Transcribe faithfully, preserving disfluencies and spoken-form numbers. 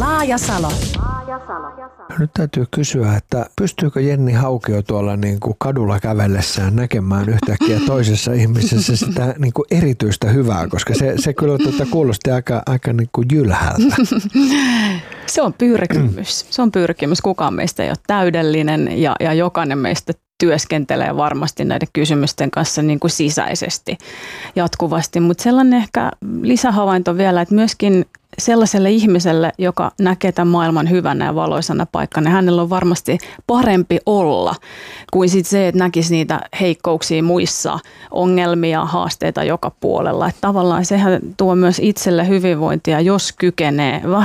Maajasalo. Nyt täytyy kysyä, että pystyykö Jenni Haukio tuolla niin kuin kadulla kävellessään näkemään yhtäkkiä toisessa ihmisessä sitä niin kuin erityistä hyvää, koska se, se kyllä tuota, kuulosti aika, aika niin kuin jylhältä. Se on pyrkimys. Se on pyrkimys. Kukaan meistä ei ole täydellinen ja, ja jokainen meistä työskentelee varmasti näiden kysymysten kanssa niin kuin sisäisesti jatkuvasti. Mutta sellainen ehkä lisähavainto vielä, että myöskin sellaiselle ihmiselle, joka näkee tämän maailman hyvänä ja valoisana paikkana, hänellä on varmasti parempi olla kuin sit se, että näkisi niitä heikkouksia muissa, ongelmia, haasteita joka puolella. Että tavallaan sehän tuo myös itselle hyvinvointia, jos kykenee vähän